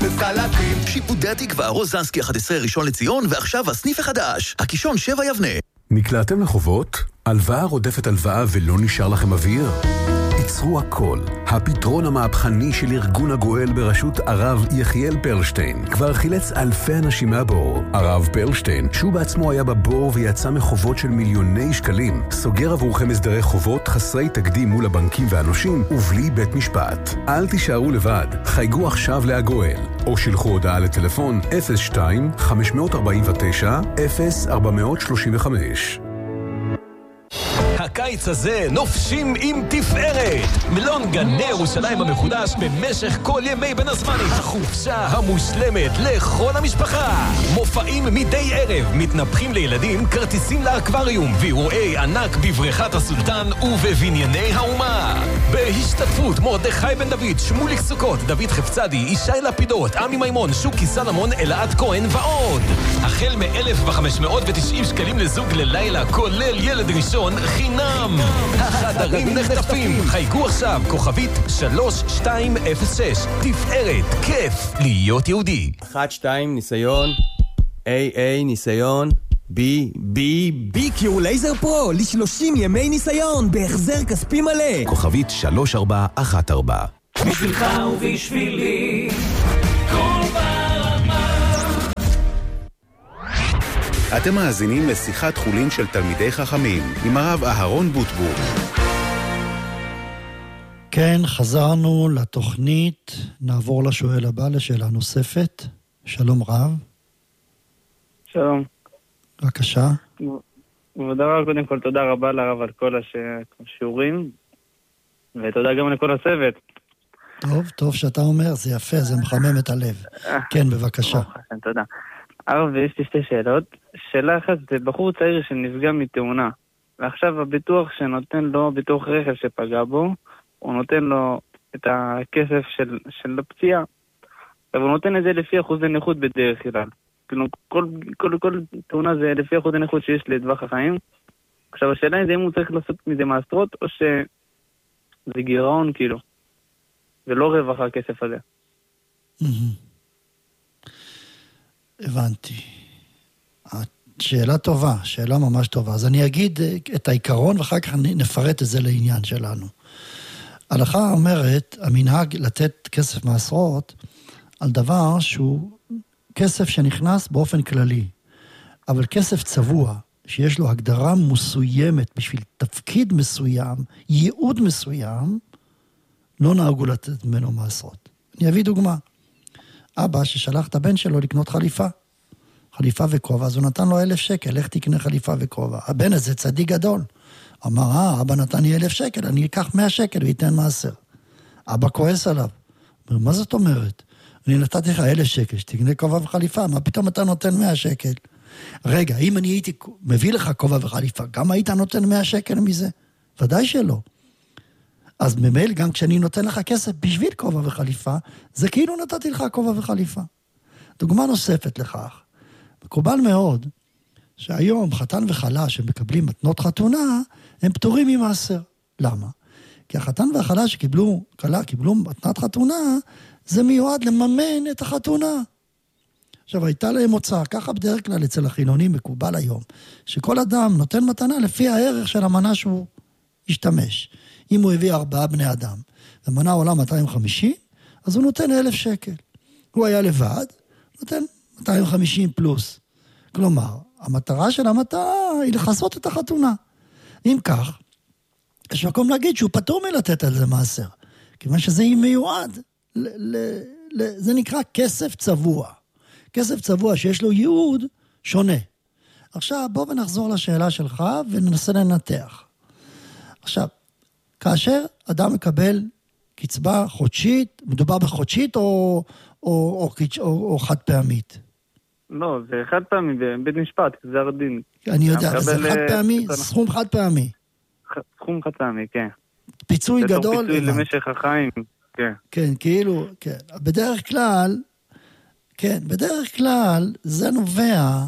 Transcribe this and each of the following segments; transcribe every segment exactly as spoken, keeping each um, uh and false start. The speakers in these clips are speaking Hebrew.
וקלטים. שיפודי התקווה, רוזנסקי אחת עשרה ראשון לציון, ועכשיו הסניף החדש, הקישון שבע יבנה. נקלעתם לחובות? הלוואה רודפת הלוואה ולא נשאר לכם אוויר? עצרו הכל. הפתרון המהפכני של ארגון הגואל בראשות הרב יחיאל פרלשטיין כבר חילץ אלפי אנשים מהבור. הרב פרלשטיין, שהוא בעצמו היה בבור ויצא מחובות של מיליוני שקלים, סוגר עבורכם הסדרי חובות חסרי תקדים מול הבנקים והנושים ובלי בית משפט. אל תישארו לבד. חייגו עכשיו להגואל או שלחו הודעה לטלפון אפס שתיים חמש ארבע תשע אפס ארבע שלוש חמש. הקיץ הזה נופשים עם תפארת. מלון גני ירושלים המחודש במשך כל ימי בין הזמנים. החופשה המושלמת לכל המשפחה. מופעים מדי ערב, מתנפחים לילדים, כרטיסים לאקווריום, ואירועי ענק בבריכת הסולטן ובבנייני האומה. בהשתתפות מרדכי בן דוד, שמוליק סוכות, דוד חפצדי, ישי לפידות, עמי מימון, שוקי סלמון, אלעד כהן ועוד. החל מ-אלף וחמש מאות ותשעים שקלים לזוג ללילה, כולל ילד ראשון חינם. החדרים נחטפים. חייגו עכשיו, כוכבית שלוש שתיים אפס שש. תפארת, כיף להיות יהודי. אחת שתיים ניסיון, איי איי ניסיון, בי בי בי קיו לייזר פרו ל-שלושים ימי ניסיון בהחזר כספי מלא. כוכבית שלוש ארבע אחת ארבע. בשבילך ובשבילי כל ברמה. אתם מאזינים לשיחת חולין של תלמידי חכמים עם הרב אהרון בוטבור. כן, חזרנו לתוכנית. נעבור לשואל הבא לשאלה נוספת. שלום רב. שלום. בבקשה. כבוד הרב, קודם כל תודה רבה לרב על כל השיעורים, ותודה גם לכל הצוות. טוב, טוב שאתה אומר, זה יפה, זה מחמם את הלב. כן, בבקשה. תודה. הרב, יש לי שתי שאלות. שאלה אחת, זה בחור צעיר שנפגע מתאונה, ועכשיו הביטוח שנותן לו, ביטוח רכב שפגע בו, הוא נותן לו את הכסף של, של הפציעה, והוא נותן את זה לפי אחוזי נכות בדרך כלל. כאילו, כל, כל, כל תאונה זה לפי אחוזי נכות שיש לטווח החיים. עכשיו, השאלה היא אם הוא צריך לעשות מזה מעשרות, או שזה גירעון, כאילו, ולא רווח הכסף הזה. הבנתי. שאלה טובה, שאלה ממש טובה. אז אני אגיד את העיקרון, ואחר כך נפרט את זה לעניין שלנו. ההלכה אומרת, המנהג לתת כסף מעשרות, על דבר שהוא כסף שנכנס באופן כללי, אבל כסף צבוע, שיש לו הגדרה מסוימת בשביל תפקיד מסוים, ייעוד מסוים, לא נהגו לתת ממנו מעשרות. אני אביא דוגמה. אבא ששלח את הבן שלו לקנות חליפה, חליפה וכובע, אז הוא נתן לו אלף שקל, לך תקנה חליפה וכובע. הבן הזה צדיק גדול. אמר, אה, אבא נתן לי אלף שקל, אני אקח מאה שקל ויתן מעשר. אבא כועס עליו. אומר, מה זאת אומרת? אני נתתי לך אלף שקל, שתקנה כובע וחליפה, מה פתאום אתה נותן מאה שקל? רגע, אם אני הייתי מביא לך כובע וחליפה, גם היית נותן מאה שקל מזה? ודאי שלא. אז ממילא גם כשאני נותן לך כסף בשביל כובע וחליפה, זה כאילו נתתי לך כובע וחליפה. דוגמה נוספת לכך, מקובל מאוד, שהיום חתן וחלה שמקבלים מתנות חתונה, הם פטורים ממעשר. למה? כי החתן והחלה שקיבלו, כלה, קיבלו מתנת חתונה, זה מיועד לממן את החתונה. עכשיו, הייתה להם מוצא, ככה בדרך כלל אצל החילונים מקובל היום, שכל אדם נותן מתנה לפי הערך של המנה שהוא ישתמש. אם הוא הביא ארבעה בני אדם, ומנה עולה מאתיים וחמישים, אז הוא נותן אלף שקל. הוא היה לבד, נותן מאתיים וחמישים פלוס. כלומר, המטרה של המטרה היא לחסות את החתונה. אם כך, יש מקום להגיד שהוא פטור מלתת על זה מעשר, כיוון שזה מיועד, ל- ל- ל- זה נקרא כסף צבוע. כסף צבוע שיש לו ייעוד שונה. עכשיו, בוא ונחזור לשאלה שלך וננסה לנתח. עכשיו, כאשר אדם מקבל קצבה חודשית, מדובר בחודשית או, או, או, או, או חד פעמית? לא, זה חד פעמי בבית משפט, זה הרדין. אני יודע, זה חד פעמי, סכום חד פעמי. סכום חד פעמי, כן. פיצוי גדול. פיצוי למשך החיים, כן. כן, כאילו, כן. בדרך כלל, כן, בדרך כלל זה נובע,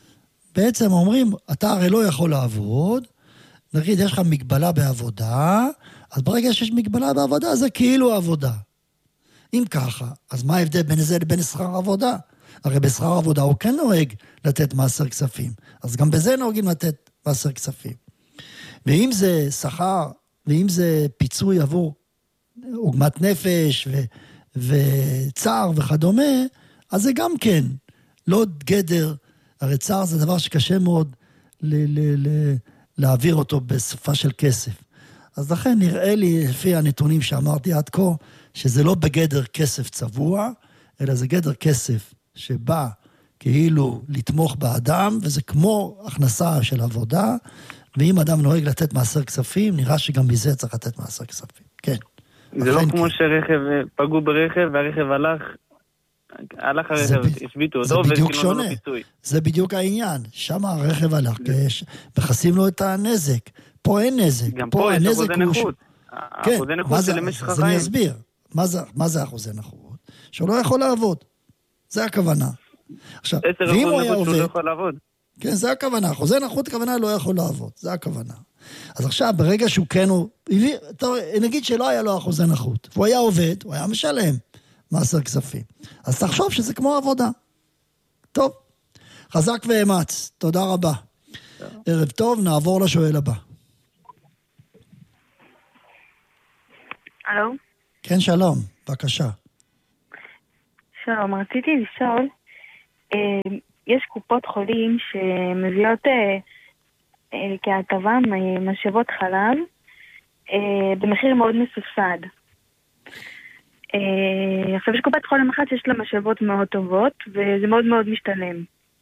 בעצם אומרים, אתה הרי לא יכול לעבוד, נגיד, יש לך מגבלה בעבודה, אז ברגע שיש מגבלה בעבודה, זה כאילו עבודה. אם ככה, אז מה ההבדל בין זה לבין שכר עבודה? הרי בשכר עבודה הוא כן נוהג לתת מעשר כספים, אז גם בזה נוהגים לתת מעשר כספים. ואם זה שכר, ואם זה פיצוי עבור עוגמת נפש ו, וצער וכדומה, אז זה גם כן לא גדר, הרי צער זה דבר שקשה מאוד ל- ל- ל- להעביר אותו בשפה של כסף. אז לכן נראה לי, לפי הנתונים שאמרתי עד כה, שזה לא בגדר כסף צבוע, אלא זה גדר כסף שבא כאילו לתמוך באדם, וזה כמו הכנסה של עבודה, ואם אדם נוהג לתת מעשר כספים, נראה שגם מזה צריך לתת מעשר כספים. כן. זה לא כמו שרכב, פגעו ברכב, והרכב הלך, הלך הרכב, השביתו אותו, וכאילו לא פיצוי. זה בדיוק העניין. שם הרכב הלך, מכסים לו את הנזק. פה אין נזק. גם פה יש אחוזי נכות. כן, אחוזי נכות זה למשך החיים. אז אני אסביר. מה זה אחוזי נכות? שהוא לא יכול לעבוד. זה הכוונה. עכשיו, ואם הוא היה עובד... כן, זה הכוונה. אחוזי נכות הכוונה לא יכול לעבוד. זה הכוונה. אז עכשיו, ברגע שהוא כן הוא... נגיד שלא היה לו אחוזי נכות. והוא היה עובד, הוא היה משלם מעשר כספים. אז תחשוב שזה כמו עבודה. טוב. חזק ואמץ. תודה רבה. ערב טוב, נעבור לשואל הבא. הלו? כן, שלום. בבקשה. שלום, רציתי לשאול, אה, יש קופות חולים שמביאות אה, אה, כהטבה משאבות חלב אה, במחיר מאוד מסובסד. אה, עכשיו יש קופת חולים אחת שיש לה משאבות מאוד טובות, וזה מאוד מאוד משתלם.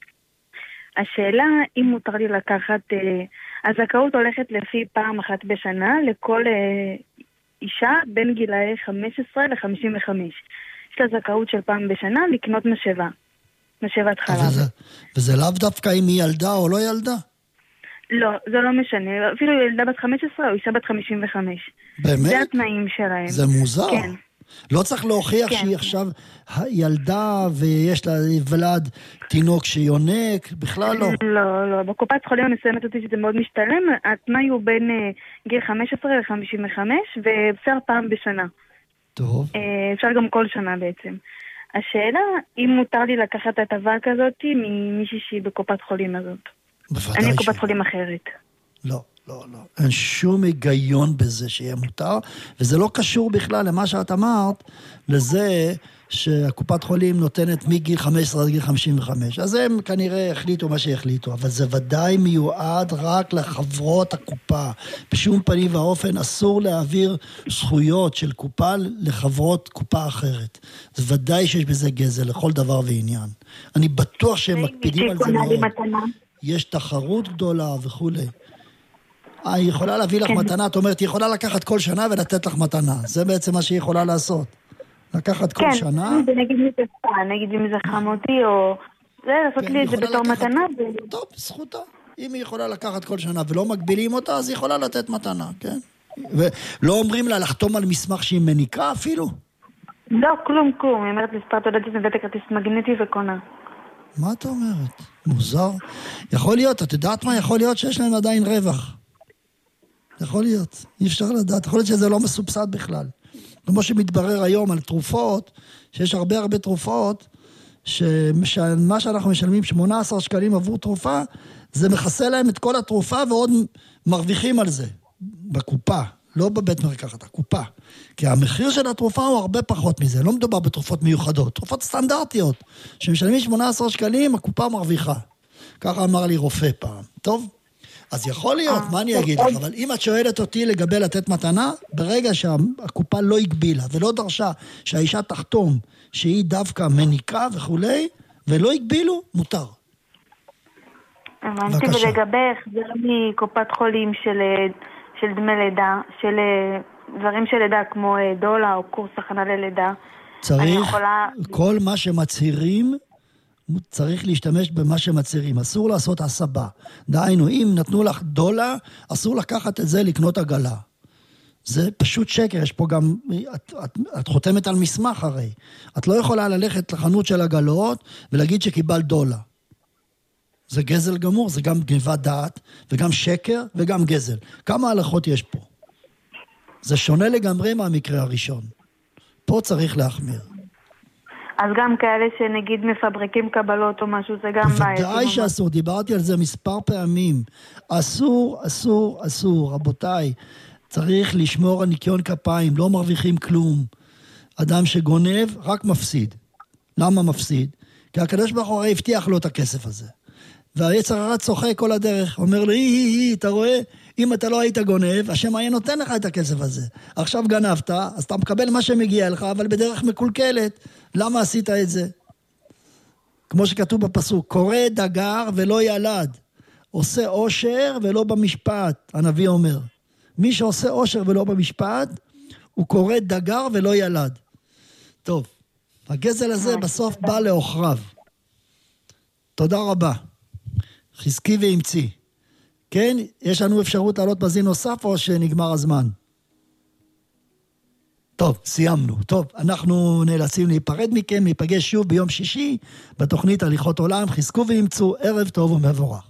השאלה אם מותר לי לקחת, אה, הזכאות הולכת לפי פעם אחת בשנה לכל אה, אישה בין גילאי חמש עשרה ל-חמישים וחמש. יש לה זכאות של פעם בשנה לקנות משאבה. משאבת חלב. וזה, וזה לאו דווקא אם היא ילדה או לא ילדה? לא, זה לא משנה. אפילו ילדה בת חמש עשרה או אישה בת חמישים וחמש. באמת? זה התנאים שלהם. זה מוזר. כן. לא צריך להוכיח כן. שהיא עכשיו ילדה ויש לה ולד תינוק שיונק, בכלל לא. לא, לא. בקופת חולים מסיימת אותי שזה מאוד משתלם. התנאי הוא בין uh, גיל חמש עשרה ל-חמישים וחמש, ואפשר פעם בשנה. טוב. Uh, אפשר גם כל שנה בעצם. השאלה, אם מותר לי לקחת הטבה כזאת ממישהי שהיא בקופת חולים הזאת. בוודאי אני קופת חולים אחרת. לא, לא, לא. אין שום היגיון בזה שיהיה מותר, וזה לא קשור בכלל למה שאת אמרת, לזה שהקופת חולים נותנת מגיל חמש עשרה עד גיל חמישים וחמש. אז הם כנראה החליטו מה שהחליטו, אבל זה ודאי מיועד רק לחברות הקופה. בשום פנים ואופן אסור להעביר זכויות של קופה לחברות קופה אחרת. זה ודאי שיש בזה גזל לכל דבר ועניין. אני בטוח שהם מקפידים על זה מאוד. יש תחרות גדולה וכו'. היא יכולה להביא לך מתנה, את אומרת, היא יכולה לקחת כל שנה ולתת לך מתנה. זה בעצם מה שהיא יכולה לעשות. לקחת כל שנה. כן, נגיד מי תפעה, נגיד אם זה חמותי או... זה, לעשות לי את זה בתור מתנה. טוב, זכותה. אם היא יכולה לקחת כל שנה ולא מגבילים אותה, אז היא יכולה לתת מתנה, כן? ולא אומרים לה לחתום על מסמך שהיא מניקה אפילו? לא, כלום, כלום. היא אומרת מספר תעודת הזהות כרטיס מגנטי וקונה. מה את אומרת? מוזר. יכול להיות, את יודעת מה? יכול להיות שיש להם עדיין רווח. יכול להיות. אי אפשר לדעת. יכול להיות שזה לא מסובסד בכלל. כמו שמתברר היום על תרופות, שיש הרבה הרבה תרופות, שמה שאנחנו משלמים שמונה עשר שקלים עבור תרופה, זה מכסה להם את כל התרופה ועוד מרוויחים על זה. בקופה. לא בבית מרקחת, הקופה. כי המחיר של התרופה הוא הרבה פחות מזה. לא מדובר בתרופות מיוחדות. תרופות סטנדרטיות. שמשלמים שמונה עשר שקלים, הקופה מרוויחה. ככה אמר לי רופא פעם. טוב? אז יכול להיות, מה אני אגיד לך? אבל אם את שואלת אותי לגבי לתת מתנה, ברגע שהקופה לא הגבילה ולא דרשה שהאישה תחתום שהיא דווקא מניקה וכולי, ולא הגבילו, מותר. אמרתי, ולגבי החזר מקופת חולים של... של דמי לידה, של דברים של לידה כמו דולה או קורס הכנה ללידה. צריך, יכולה... כל מה שמצהירים, צריך להשתמש במה שמצהירים. אסור לעשות הסבה. דהיינו, אם נתנו לך דולה, אסור לקחת את זה לקנות עגלה. זה פשוט שקר. יש פה גם, את, את, את חותמת על מסמך הרי. את לא יכולה ללכת לחנות של עגלות ולהגיד שקיבל דולה. זה גזל גמור, זה גם גניבת דעת, וגם שקר, וגם גזל. כמה הלכות יש פה? זה שונה לגמרי מהמקרה הראשון. פה צריך להחמיר. אז גם כאלה שנגיד מפברקים קבלות או משהו, זה גם בעיה. בוודאי שאסור, דיברתי על זה מספר פעמים. אסור, אסור, אסור, רבותיי. צריך לשמור על ניקיון כפיים, לא מרוויחים כלום. אדם שגונב רק מפסיד. למה מפסיד? כי הקדוש ברוך הוא הבטיח לו את הכסף הזה. והיצר הרע צוחק כל הדרך, אומר לו, היא, היא, היא, אתה רואה? אם אתה לא היית גונב, השם היה נותן לך את הכסף הזה. עכשיו גנבת, אז אתה מקבל מה שמגיע לך, אבל בדרך מקולקלת. למה עשית את זה? כמו שכתוב בפסוק, קורא דגר ולא ילד. עושה עושר ולא במשפט, הנביא אומר. מי שעושה עושר ולא במשפט, הוא קורא דגר ולא ילד. טוב, הגזל הזה בסוף בא לאוכריו. תודה רבה. חזקי ואמצי. כן, יש לנו אפשרות לעלות בזין נוסף או שנגמר הזמן? טוב, סיימנו. טוב, אנחנו נאלצים להיפרד מכם, להיפגש שוב ביום שישי בתוכנית הליכות עולם. חזקו ואמצו, ערב טוב ומבורך.